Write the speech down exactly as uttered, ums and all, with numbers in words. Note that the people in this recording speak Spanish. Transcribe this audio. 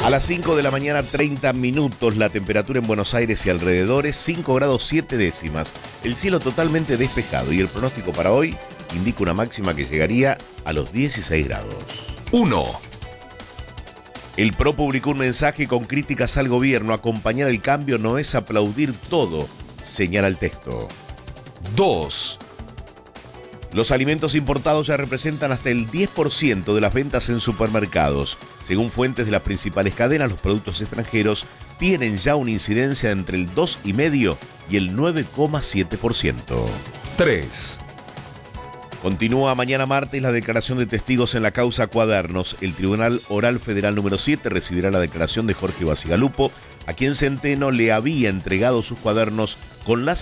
A las cinco de la mañana, treinta minutos, la temperatura en Buenos Aires y alrededores, cinco grados siete décimas. El cielo totalmente despejado y el pronóstico para hoy indica una máxima que llegaría a los dieciséis grados. uno. El P R O publicó un mensaje con críticas al gobierno. Acompañar el cambio no es aplaudir todo, señala el texto. dos. Los alimentos importados ya representan hasta el diez por ciento de las ventas en supermercados. Según fuentes de las principales cadenas, los productos extranjeros tienen ya una incidencia entre el dos coma cinco por ciento y el nueve coma siete por ciento. tres. Continúa mañana martes la declaración de testigos en la causa Cuadernos. El Tribunal Oral Federal número siete recibirá la declaración de Jorge Bacigalupo, a quien Centeno le había entregado sus cuadernos con las